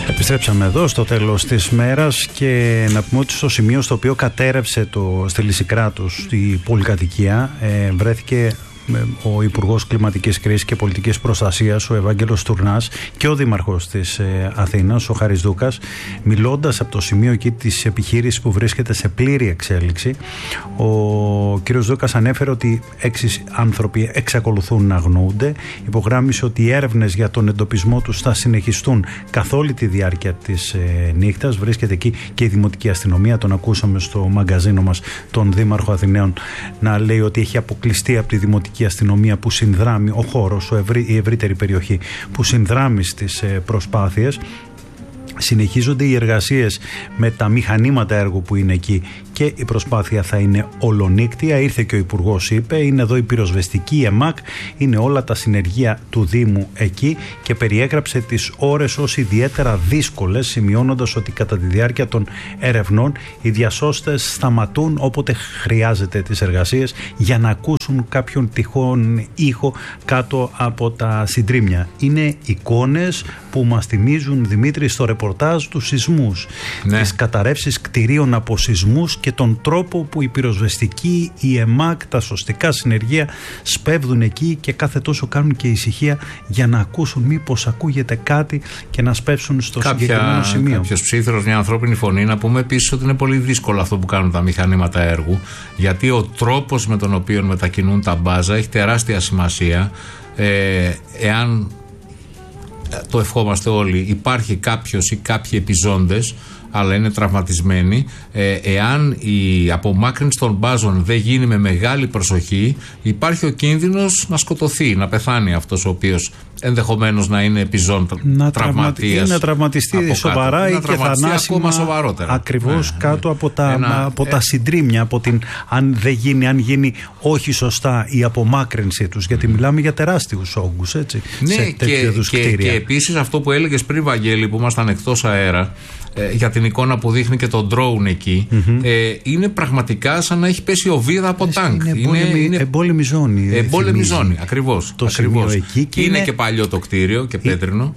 Επιστρέψαμε εδώ στο τέλος της μέρας και να πούμε ότι στο σημείο στο οποίο κατέρευσε στη Λυσικράτους η πολυκατοικία βρέθηκε ο Υπουργός Κλιματικής Κρίσης και Πολιτικής Προστασίας, ο Ευάγγελος Τουρνάς, και ο Δήμαρχος της Αθήνας, ο Χάρης Δούκας, μιλώντας από το σημείο εκεί της επιχείρησης που βρίσκεται σε πλήρη εξέλιξη. Ο κ. Δούκας ανέφερε ότι 6 άνθρωποι εξακολουθούν να αγνοούνται. Υπογράμμισε ότι οι έρευνες για τον εντοπισμό τους θα συνεχιστούν καθ' όλη τη διάρκεια της νύχτας. Βρίσκεται εκεί και η Δημοτική Αστυνομία. Τον ακούσαμε στο μαγκαζίνο μας τον Δήμαρχο Αθηναίων να λέει ότι έχει αποκλειστεί από τη Δημοτική Αστυνομία που συνδράμει ο χώρος, η ευρύτερη περιοχή που συνδράμει στις προσπάθειες. Συνεχίζονται οι εργασίες με τα μηχανήματα έργου που είναι εκεί και η προσπάθεια θα είναι ολονύκτια. Ήρθε και ο Υπουργός, είπε, είναι εδώ η πυροσβεστική, η ΕΜΑΚ, είναι όλα τα συνεργεία του Δήμου εκεί και περιέγραψε τις ώρες ως ιδιαίτερα δύσκολες, σημειώνοντας ότι κατά τη διάρκεια των ερευνών οι διασώστες σταματούν όποτε χρειάζεται τις εργασίες για να ακούσουν κάποιον τυχόν ήχο κάτω από τα συντρίμμια. Είναι εικόνες που μας θυμίζουν, Δημήτρη, στο ρεπορτάζ του σεισμούς, τις καταρρεύσεις κτηρίων από σεισμούς και τον τρόπο που η πυροσβεστική, η ΕΜΑΚ, τα σωστικά συνεργεία σπέβδουν εκεί και κάθε τόσο κάνουν και ησυχία για να ακούσουν μήπως ακούγεται κάτι και να σπεύσουν στο συγκεκριμένο σημείο. Κάποιος ψήθυρος, μια ανθρώπινη φωνή. Να πούμε επίσης ότι είναι πολύ δύσκολο αυτό που κάνουν τα μηχανήματα έργου, γιατί ο τρόπος με τον οποίο μετακινούν τα μπάζα έχει τεράστια σημασία. Εάν, το ευχόμαστε όλοι, υπάρχει κάποιος ή κάποιοι επιζώντες αλλά είναι τραυματισμένοι, εάν η απομάκρυνση των μπάζων δεν γίνει με μεγάλη προσοχή, υπάρχει ο κίνδυνος να σκοτωθεί, να πεθάνει αυτός ο οποίος ενδεχομένως να είναι επιζών τραυματίας, να τραυματιστεί σοβαρά ή και θανάσιμα, ακριβώς κάτω από τα συντρίμμια, αν γίνει όχι σωστά η απομάκρυνση τους, γιατί μιλάμε για τεράστιους όγκους, έτσι, σε τέτοιου είδους κτίρια. Και επίσης αυτό που έλεγες πριν, Βαγγέλη, που ήμασταν εκτός αέρα, για την εικόνα που δείχνει και το drone εκεί, είναι πραγματικά σαν να έχει πέσει οβίδα από τάγκ. Είναι εμπόλεμη ζώνη. Εμπόλεμη ζώνη, ακριβώς. Εκεί είναι και παλιό το κτίριο και πέτρινο.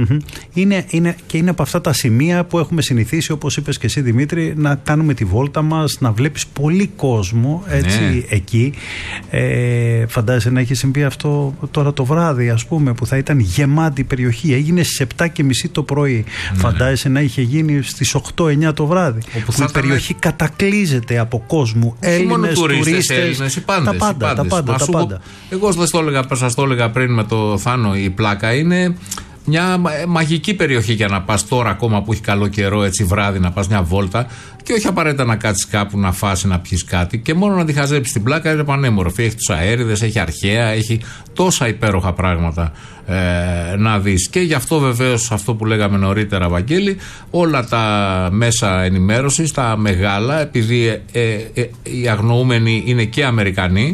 Και είναι από αυτά τα σημεία που έχουμε συνηθίσει, όπως είπες και εσύ, Δημήτρη, να κάνουμε τη βόλτα μας, να βλέπεις πολύ κόσμο, έτσι, εκεί. Φαντάζεσαι να έχει συμβεί αυτό τώρα το βράδυ, ας πούμε, που θα ήταν γεμάτη η περιοχή. Έγινε στις 7:30 το πρωί. Φαντάζεσαι να είχε γίνει στις 8-9 το βράδυ, όπου η περιοχή κατακλείζεται από κόσμο, Έλληνες, τουρίστες, τα πάντα. Εγώ σας το έλεγα πριν με το Θάνο, η Πλάκα είναι μια μαγική περιοχή για να πας τώρα, ακόμα που έχει καλό καιρό, έτσι βράδυ, να πας μια βόλτα και όχι απαραίτητα να κάτσεις κάπου να φας, να πιεις κάτι, και μόνο να τη χαζέψεις. Την Πλάκα είναι πανέμορφη, έχει τους αέριδες, έχει αρχαία, έχει τόσα υπέροχα πράγματα να δεις. Και γι' αυτό βεβαίως, αυτό που λέγαμε νωρίτερα, Βαγγέλη, όλα τα μέσα ενημέρωσης, τα μεγάλα, επειδή οι αγνοούμενοι είναι και Αμερικανοί,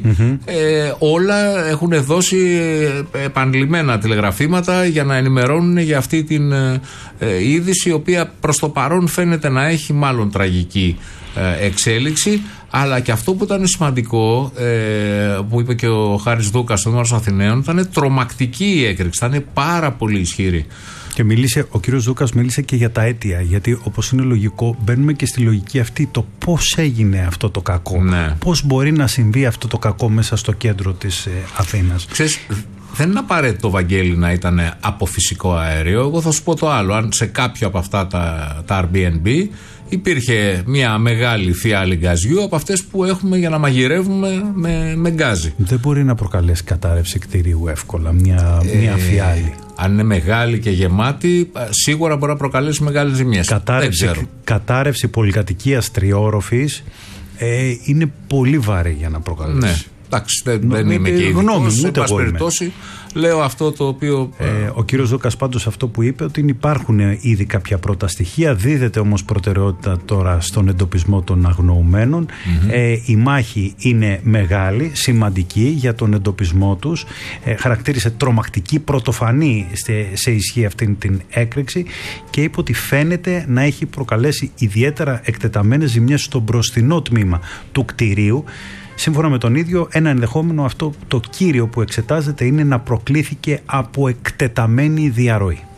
όλα έχουν δώσει επανειλημμένα τηλεγραφήματα για να ενημερώνουν για αυτή την είδηση, η οποία προς το παρόν φαίνεται να έχει μάλλον τραγική εξέλιξη. Αλλά και αυτό που ήταν σημαντικό, που είπε και ο Χάρης Δούκας στον Δήμαρχος Αθηναίων, ήταν τρομακτική η έκρηξη, ήταν πάρα πολύ ισχυρή. Και ο κύριος Δούκας μίλησε και για τα αίτια, γιατί όπως είναι λογικό, μπαίνουμε και στη λογική αυτή, το πώς έγινε αυτό το κακό, πώς μπορεί να συμβεί αυτό το κακό μέσα στο κέντρο της Αθήνας. Ξέρεις, δεν είναι απαραίτητο, Βαγγέλη, να ήταν από φυσικό αέριο. Εγώ θα σου πω το άλλο. Αν σε κάποιο από αυτά τα Airbnb υπήρχε μια μεγάλη φιάλη γκαζιού από αυτές που έχουμε για να μαγειρεύουμε με γκάζι. Δεν μπορεί να προκαλέσει κατάρρευση κτηρίου εύκολα μια φιάλη. Αν είναι μεγάλη και γεμάτη, σίγουρα μπορεί να προκαλέσει μεγάλες ζημιές. Κατάρρευση πολυκατοικίας τριόροφης είναι πολύ βαρύ για να προκαλέσει. Ναι. Εντάξει, δεν είμαι και ειδικός. Σε πάση περιπτώσει, λέω αυτό το οποίο. Ο κύριος Δούκας πάντως αυτό που είπε, ότι υπάρχουν ήδη κάποια πρώτα στοιχεία, δίδεται όμως προτεραιότητα τώρα στον εντοπισμό των αγνοουμένων. Η μάχη είναι μεγάλη, σημαντική για τον εντοπισμό τους. Χαρακτήρισε τρομακτική, πρωτοφανή σε ισχύ αυτήν την έκρηξη και είπε ότι φαίνεται να έχει προκαλέσει ιδιαίτερα εκτεταμένες ζημιές στο μπροστινό τμήμα του κτηρίου. Σύμφωνα με τον ίδιο, ένα ενδεχόμενο, αυτό το κύριο που εξετάζεται, είναι να προκλήθηκε από εκτεταμένη διαρροή.